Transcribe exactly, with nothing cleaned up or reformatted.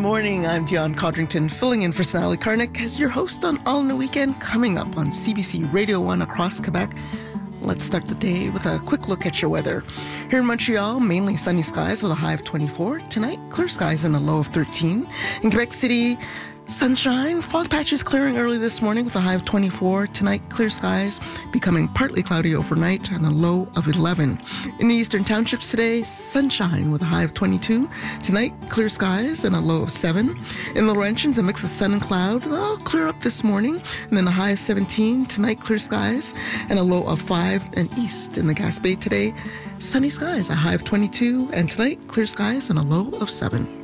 morning. I'm Dion Codrington, filling in for Sonali Karnik as your host on All in the Weekend, coming up on C B C Radio one across Quebec. Let's start the day with a quick look at your weather. Here in Montreal, mainly sunny skies with a high of twenty-four. Tonight, clear skies and a low of thirteen. In Quebec City, sunshine, fog patches clearing early this morning with a high of twenty-four. Tonight, clear skies, becoming partly cloudy overnight and a low of eleven. In the eastern townships today, sunshine with a high of twenty-two. Tonight, clear skies and a low of seven. In the Laurentians, a mix of sun and cloud. It'll clear up this morning and then a high of seventeen. Tonight, clear skies and a low of five. And east in the Gaspé today, sunny skies, a high of twenty-two. And tonight, clear skies and a low of seven.